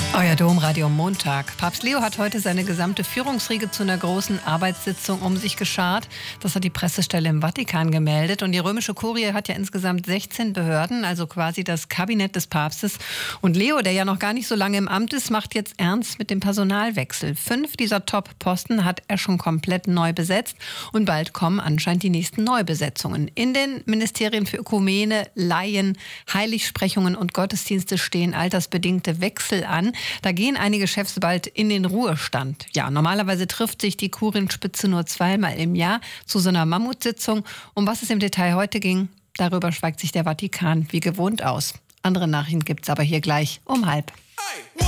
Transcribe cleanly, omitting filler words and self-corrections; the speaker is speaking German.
Euer Domradio Montag. Papst Leo hat heute seine gesamte Führungsriege zu einer großen Arbeitssitzung um sich geschart. Das hat die Pressestelle im Vatikan gemeldet. Und die römische Kurie hat ja insgesamt 16 Behörden, also quasi das Kabinett des Papstes. Und Leo, der ja noch gar nicht so lange im Amt ist, macht jetzt ernst mit dem Personalwechsel. 5 dieser Top-Posten hat er schon komplett neu besetzt. Und bald kommen anscheinend die nächsten Neubesetzungen. In den Ministerien für Ökumene, Laien, Heiligsprechungen und Gottesdienste stehen altersbedingte Wechsel an. Da gehen einige Chefs bald in den Ruhestand. Ja, normalerweise trifft sich die Kurienspitze nur 2-mal im Jahr zu so einer Mammutsitzung. Um was es im Detail heute ging, darüber schweigt sich der Vatikan wie gewohnt aus. Andere Nachrichten gibt's aber hier gleich um 12:30.